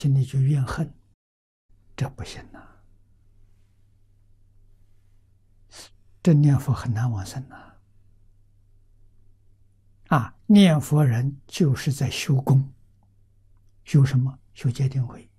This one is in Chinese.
心里就怨恨，这不行呐、这念佛很难往生呐。念佛人就是在修功，修什么？修戒定慧。